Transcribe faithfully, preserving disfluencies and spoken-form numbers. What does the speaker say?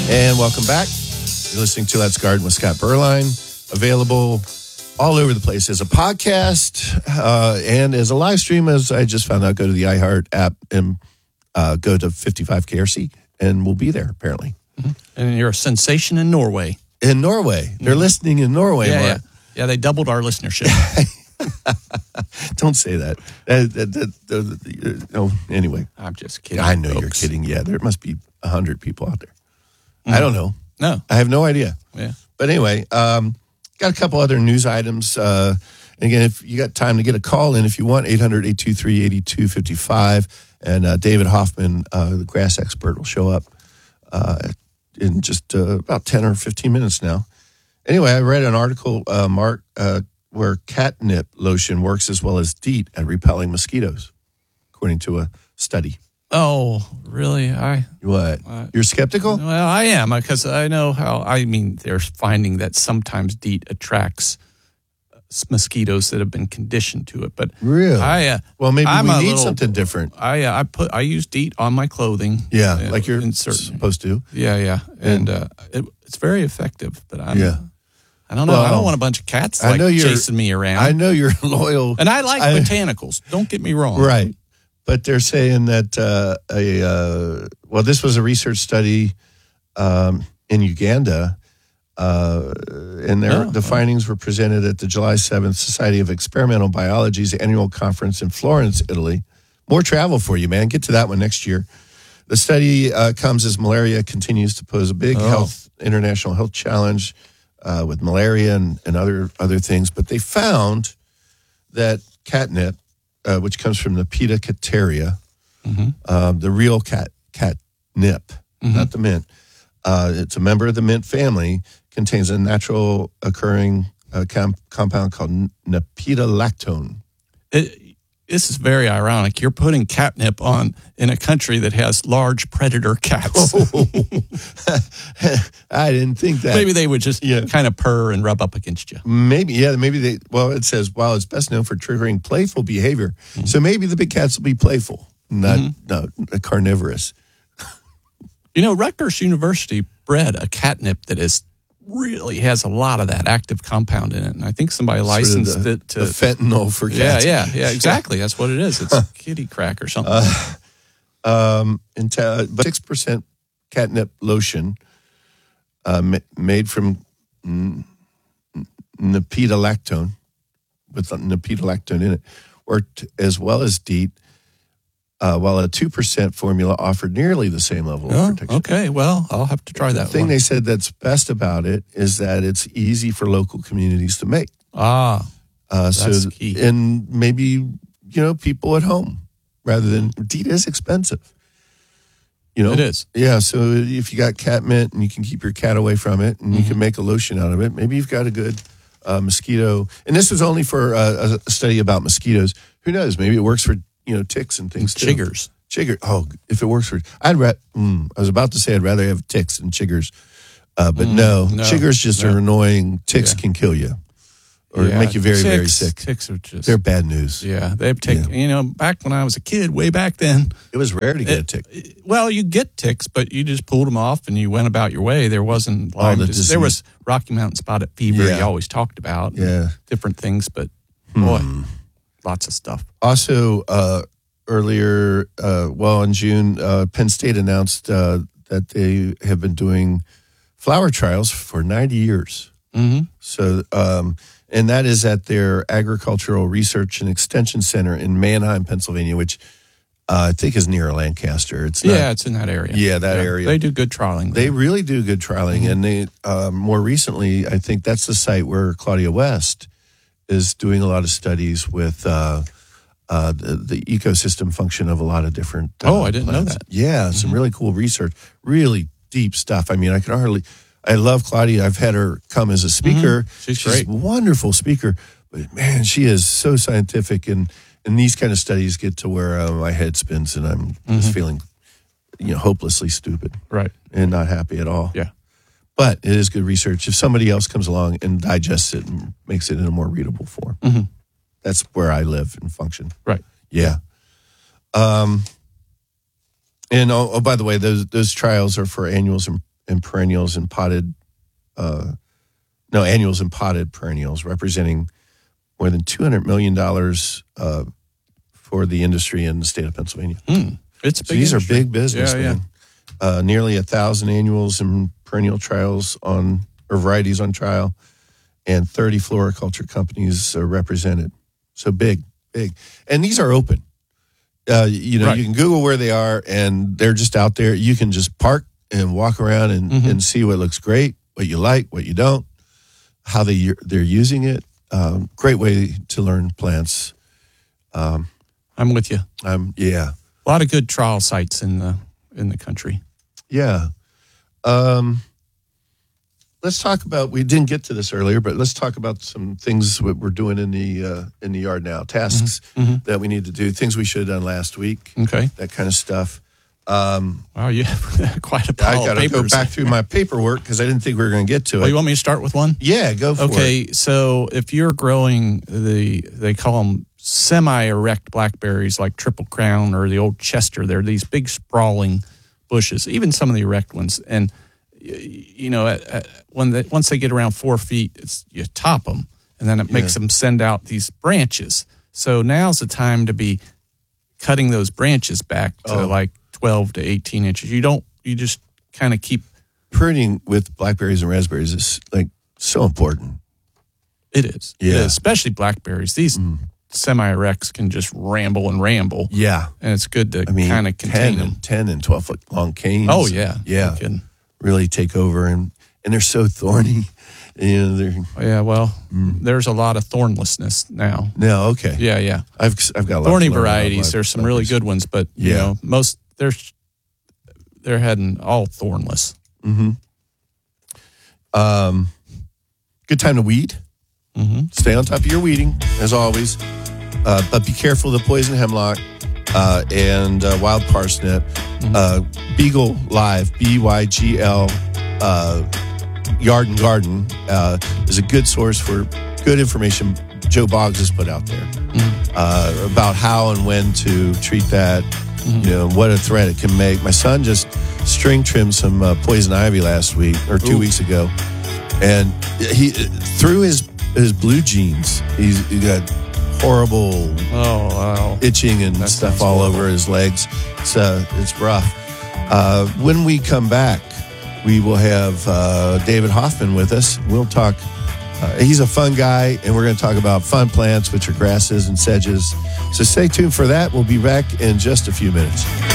And welcome back. You're listening to Let's Garden with Scott Berline, available all over the place as a podcast uh, and as a live stream. As I just found out, go to the iHeart app and uh, go to fifty-five K R C, and we'll be there apparently. Mm-hmm. And you're a sensation in Norway. In Norway, they're mm-hmm. listening in Norway. Yeah, Mark. yeah, yeah. They doubled our listenership. Don't say that. Uh, that, that, that uh, no, anyway, I'm just kidding. I know folks. you're kidding. Yeah, there must be a hundred people out there. Mm-hmm. I don't know. No, I have no idea. Yeah, but anyway, um, got a couple other news items. Uh, and again, if you got time to get a call in, if you want, eight hundred, eight two three, eight two five five. And uh, David Hoffman, uh, the grass expert, will show up uh, in just uh, about ten or fifteen minutes now. Anyway, I read an article, uh, Mark, uh, where catnip lotion works as well as DEET at repelling mosquitoes, according to a study. Oh, really? I What? Uh, You're skeptical? Well, I am, because I know how, I mean, they're finding that sometimes DEET attracts mosquitoes that have been conditioned to it. But really? I, uh, well, maybe I'm we need little, something different. I uh, I put I use DEET on my clothing. Yeah, uh, like you're certain, supposed to. Yeah, yeah. And uh, it, it's very effective. But I'm, yeah. I don't know. Well, I don't want a bunch of cats I like know chasing me around. I know you're loyal. And I like I, botanicals. Don't get me wrong. Right. But they're saying that uh, a uh, well, this was a research study um, in Uganda, uh, and their, oh, the findings were presented at the July seventh Society of Experimental Biology's annual conference in Florence, Italy. More travel for you, man. Get to that one next year. The study uh, comes as malaria continues to pose a big oh. health international health challenge uh, with malaria and, and other other things. But they found that catnip, Uh, which comes from the Pita cateria, mm-hmm. um, the real cat catnip, mm-hmm. not the mint. Uh, it's a member of the mint family, contains a natural occurring uh, com- compound called napidolactone. It, this is very ironic. You're putting catnip on in a country that has large predator cats. Oh, I didn't think that. Maybe they would just yeah. kind of purr and rub up against you. Maybe, yeah, maybe they, well, it says, while it's best known for triggering playful behavior. Mm-hmm. So maybe the big cats will be playful, not, mm-hmm. not carnivorous. You know, Rutgers University bred a catnip that is really has a lot of that active compound in it. And I think somebody sort licensed the, it to... The fentanyl for cats. Yeah, yeah, yeah, exactly. That's what it is. It's kitty crack or something. Uh, um, until, but six percent catnip lotion uh, ma- made from n- n- napidolactone, with napidolactone in it, worked as well as DEET, uh, while a two percent formula offered nearly the same level oh, of protection. Okay, well, I'll have to try that The thing one. they said that's best about it is that it's easy for local communities to make. Ah, uh, that's so, key. And maybe, you know, people at home, rather than, DEET is expensive. You know, it is. Yeah, so if you got cat mint and you can keep your cat away from it and mm-hmm. you can make a lotion out of it, maybe you've got a good uh, mosquito. And this was only for uh, a study about mosquitoes. Who knows? Maybe it works for, you know, ticks and things too. Chiggers. Chigger. Oh, if it works for, I'd ra- mm, I was about to say I'd rather have ticks than chiggers. Uh, but mm, no, no, chiggers just no. are annoying. Ticks yeah. can kill you. Or yeah, make you very, ticks, very sick. Ticks are just... They're bad news. Yeah, they've taken... Yeah. You know, back when I was a kid, way back then... It was rare to get it, a tick. Well, you get ticks, but you just pulled them off and you went about your way. There wasn't... Lyme the disease. There was Rocky Mountain spotted fever yeah. you always talked about. Yeah. Different things, but hmm. boy, lots of stuff. Also, uh, earlier, uh, well, in June, uh, Penn State announced uh, that they have been doing flower trials for ninety years. Mm-hmm. So... Um, And that is at their Agricultural Research and Extension Center in Manheim, Pennsylvania, which uh, I think is near Lancaster. It's not, yeah, it's in that area. Yeah, that yeah, area. They do good trialing there. They really do good trialing. Mm-hmm. And they uh, more recently, I think that's the site where Claudia West is doing a lot of studies with uh, uh, the, the ecosystem function of a lot of different uh, Oh, I didn't plants. know that. Yeah, some mm-hmm. really cool research, really deep stuff. I mean, I can hardly... I love Claudia. I've had her come as a speaker. Mm-hmm. She's, She's great. a wonderful speaker. But, man, she is so scientific. And, and these kind of studies get to where uh, my head spins and I'm mm-hmm. just feeling, you know, hopelessly stupid. Right. And not happy at all. Yeah. But it is good research. If somebody else comes along and digests it and makes it in a more readable form, mm-hmm. that's where I live and function. Right. Yeah. Um. And, oh, oh by the way, those those trials are for annuals and and perennials and potted, uh, no, annuals and potted perennials, representing more than two hundred million dollars uh, for the industry in the state of Pennsylvania. Hmm. It's a So big these industry. are big business, Yeah, man. Uh, nearly a thousand annuals and perennial trials on, or varieties on trial, and thirty floriculture companies are represented. So big, big. And these are open. Uh, you know, Right. you can Google where they are, and they're just out there. You can just park and walk around and, Mhm. and see what looks great, what you like, what you don't, how they they're using it. Um, great way to learn plants. Um, I'm with you. I'm yeah, A lot of good trial sites in the in the country. yeah. Um, let's talk about. We didn't get to this earlier, but let's talk about some things that we're doing in the uh, in the yard now. Tasks Mhm. that we need to do. Things we should have done last week. Okay. That kind of stuff. Um, Wow, you have quite a I pile got of to go papers. back through my paperwork because I didn't think we were going to get to Oh, it. you want me to start with one? Yeah, go for it. Okay, so if you're growing the, they call them semi-erect blackberries like Triple Crown or the old Chester, they're these big sprawling bushes, even some of the erect ones. And, y- you know, at, at, when they, once they get around four feet, it's, you top them, and then it makes Yeah. them send out these branches. So now's the time to be cutting those branches back to Oh. like twelve to eighteen inches. You don't, you just kind of keep, Pruning with blackberries and raspberries is like so important. it is. It Yeah. is, especially blackberries. These semi-erects can just ramble and ramble. Yeah. And it's good to I mean, kind of contain ten, them. and, ten and twelve foot long canes. Oh, yeah. Yeah. No kidding. Really take over. And, and they're so thorny. You know, they're, Yeah, well, Mm. there's a lot of thornlessness now. no, okay. Yeah, yeah. I've, I've got a lot Thorny to learn about varieties, there's some really blackberries. good ones, but, you Yeah. know, most, they're, they're heading all thornless. Mm-hmm. Um, good time to weed. Mm-hmm. Stay on top of your weeding, as always. Uh, but be careful of the poison hemlock uh, and uh, wild parsnip. Uh, Beagle Live, B Y G L, uh, Yard and Garden uh, is a good source for good information Joe Boggs has put out there uh, about how and when to treat that, you know, what a threat it can make. My son just string trimmed some uh, poison ivy last week or two Ooh. weeks ago, and he through his his blue jeans, he's he got horrible Oh, wow. itching and That stuff sounds all horrible. over his legs. It's uh, it's rough. Uh, when we come back, we will have uh, David Hoffman with us. We'll talk. Uh, he's a fun guy, and we're going to talk about fun plants, which are grasses and sedges. So stay tuned for that. We'll be back in just a few minutes.